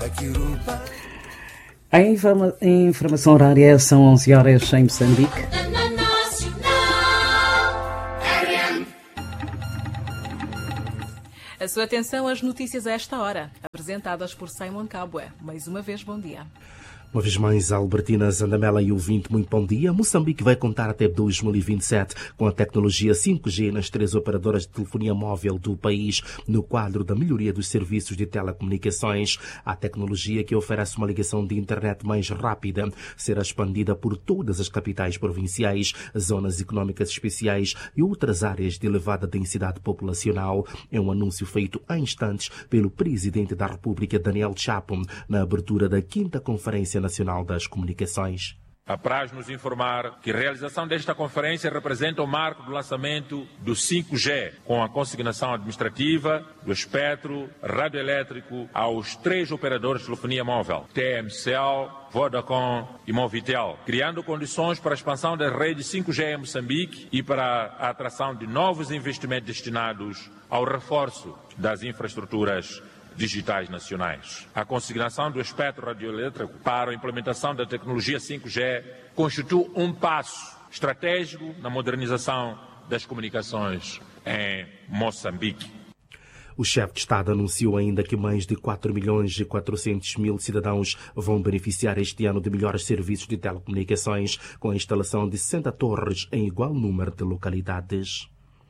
A informação horária são 11 horas em Moçambique. A sua atenção às notícias a esta hora, apresentadas por Simon Cabue. Mais uma vez, bom dia. Uma vez mais, Albertina Zandamela e ouvinte, muito bom dia. Moçambique vai contar até 2027 com a tecnologia 5G nas 3 operadoras de telefonia móvel do país, no quadro da melhoria dos serviços de telecomunicações. A tecnologia que oferece uma ligação de internet mais rápida será expandida por todas as capitais provinciais, zonas económicas especiais e outras áreas de elevada densidade populacional. É um anúncio feito há instantes pelo Presidente da República, Daniel Chapo, na abertura da 5ª Conferência Nacional das Comunicações. Apraz-nos informar que a realização desta conferência representa o marco do lançamento do 5G, com a consignação administrativa do espectro radioelétrico aos 3 operadores de telefonia móvel, TMCL, Vodacom e Movitel, criando condições para a expansão da rede 5G em Moçambique e para a atração de novos investimentos destinados ao reforço das infraestruturas digitais nacionais. A consignação do espectro radioelétrico para a implementação da tecnologia 5G constitui um passo estratégico na modernização das comunicações em Moçambique. O chefe de Estado anunciou ainda que mais de 4.400.000 cidadãos vão beneficiar este ano de melhores serviços de telecomunicações, com a instalação de 60 torres em igual número de localidades.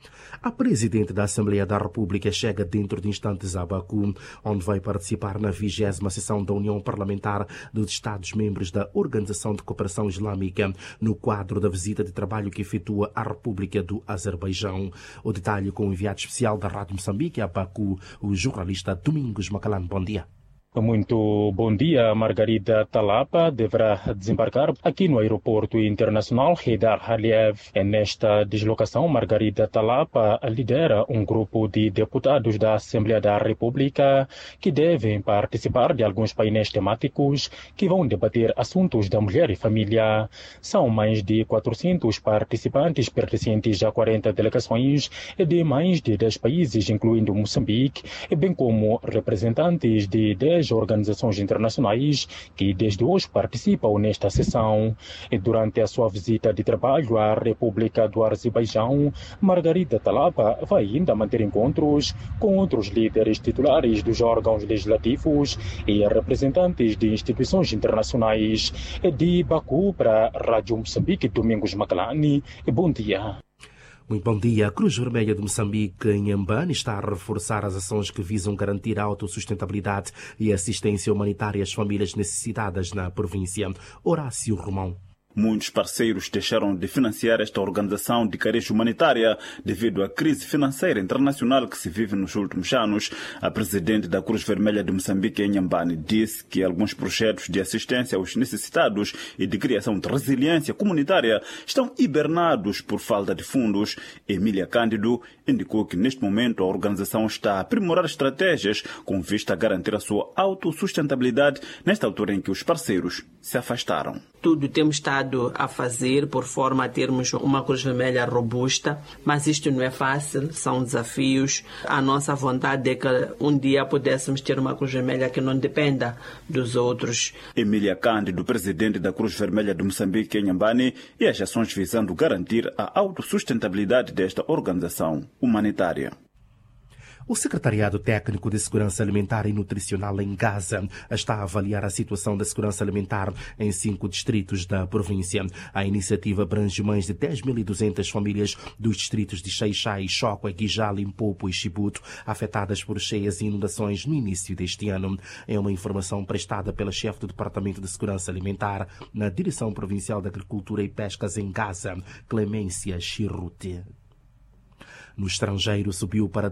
A Presidente da Assembleia da República chega dentro de instantes a Baku, onde vai participar na 20ª sessão da União Parlamentar dos Estados-membros da Organização de Cooperação Islâmica, no quadro da visita de trabalho que efetua a República do Azerbaijão. O detalhe com o enviado especial da Rádio Moçambique a Baku, o jornalista Domingos Macalano. Bom dia. Muito bom dia. Margarida Talapa deverá desembarcar aqui no aeroporto internacional Heydar Aliyev. Nesta deslocação, Margarida Talapa lidera um grupo de deputados da Assembleia da República que devem participar de alguns painéis temáticos que vão debater assuntos da mulher e família. São mais de 400 participantes pertencentes a 40 delegações de mais de 10 países, incluindo Moçambique, bem como representantes de 10 organizações internacionais que desde hoje participam nesta sessão. E durante a sua visita de trabalho à República do Azerbaijão, Margarida Talapa vai ainda manter encontros com outros líderes titulares dos órgãos legislativos e representantes de instituições internacionais. De Baku para a Rádio Moçambique, Domingos Macalani. Bom dia. Muito bom dia. A Cruz Vermelha de Moçambique, em Inhambane, está a reforçar as ações que visam garantir a autossustentabilidade e assistência humanitária às famílias necessitadas na província. Horácio Romão. Muitos parceiros deixaram de financiar esta organização de cariz humanitária devido à crise financeira internacional que se vive nos últimos anos. A presidente da Cruz Vermelha de Moçambique, em Inhambane, disse que alguns projetos de assistência aos necessitados e de criação de resiliência comunitária estão hibernados por falta de fundos. Emília Cândido indicou que neste momento a organização está a aprimorar estratégias com vista a garantir a sua autossustentabilidade nesta altura em que os parceiros se afastaram. Tudo temos estado a fazer por forma a termos uma Cruz Vermelha robusta, mas isto não é fácil, são desafios. A nossa vontade é que um dia pudéssemos ter uma Cruz Vermelha que não dependa dos outros. Emília Cândido, presidente da Cruz Vermelha de Moçambique, em Inhambane, e as ações visando garantir a autossustentabilidade desta organização humanitária. O Secretariado Técnico de Segurança Alimentar e Nutricional em Gaza está a avaliar a situação da segurança alimentar em 5 distritos da província. A iniciativa abrange mais de 10.200 famílias dos distritos de Xai-Xai, Choco, Guijal, Limpopo e Chibuto, afetadas por cheias e inundações no início deste ano. É uma informação prestada pela chefe do Departamento de Segurança Alimentar na Direção Provincial de Agricultura e Pescas em Gaza, Clemência Chirrute. No estrangeiro, subiu para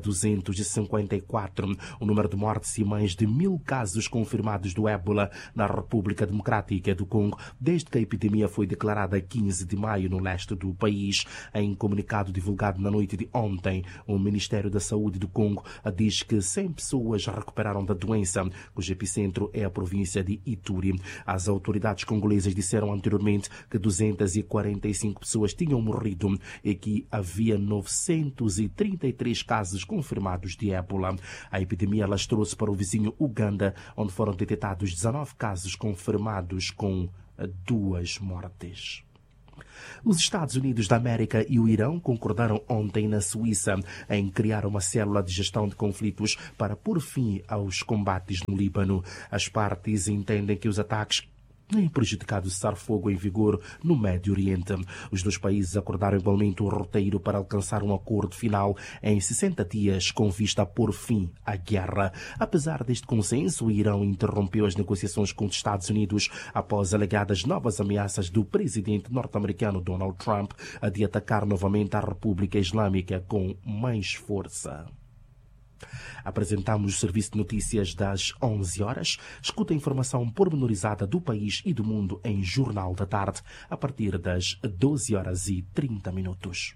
254 o número de mortes e mais de 1.000 casos confirmados do ébola na República Democrática do Congo, desde que a epidemia foi declarada a 15 de maio no leste do país. Em comunicado divulgado na noite de ontem, o Ministério da Saúde do Congo diz que 100 pessoas recuperaram da doença, cujo epicentro é a província de Ituri. As autoridades congolesas disseram anteriormente que 245 pessoas tinham morrido e que havia 900 233 casos confirmados de ébola. A epidemia alastrou-se para o vizinho Uganda, onde foram detectados 19 casos confirmados com 2 mortes. Os Estados Unidos da América e o Irão concordaram ontem na Suíça em criar uma célula de gestão de conflitos para pôr fim aos combates no Líbano. As partes entendem que os ataques têm prejudicado o cessar-fogo em vigor no Médio Oriente. Os dois países acordaram igualmente um roteiro para alcançar um acordo final em 60 dias com vista a pôr fim à guerra. Apesar deste consenso, o Irão interrompeu as negociações com os Estados Unidos após alegadas novas ameaças do presidente norte-americano Donald Trump de atacar novamente a República Islâmica com mais força. Apresentamos o Serviço de Notícias das 11 horas. Escuta a informação pormenorizada do país e do mundo em Jornal da Tarde, a partir das 12 horas e 30 minutos.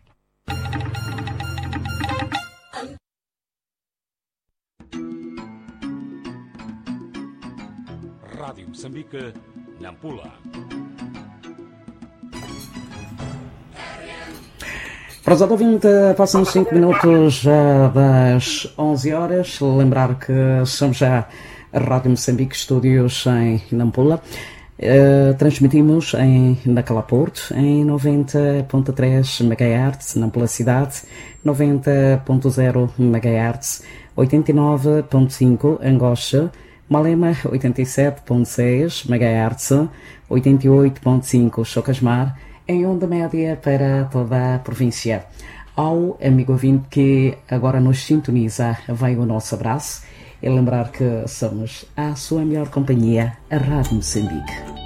Rádio Moçambique, Nampula. Prezado ouvinte, passam 5 minutos das 11 horas. Lembrar que somos já a Rádio Moçambique, estúdios em Nampula. Transmitimos em Nacala Porto, em 90.3 MHz, Nampula Cidade, 90.0 MHz, 89.5 Angocha, Malema, 87.6 MHz, 88.5 Chocasmar, em onda média para toda a província. Ao amigo ouvinte que agora nos sintoniza, vai o nosso abraço e lembrar que somos a sua melhor companhia, a Rádio Moçambique.